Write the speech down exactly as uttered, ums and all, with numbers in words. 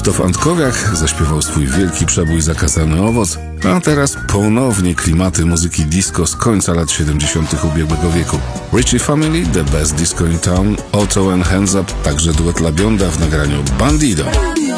Krzysztof Antkowiak zaśpiewał swój wielki przebój Zakazany owoc, a teraz ponownie klimaty muzyki disco z końca lat siedemdziesiątych ubiegłego wieku. Richie Family, The Best Disco in Town, Otto and Hands Up, także duet La Bionda w nagraniu Bandido.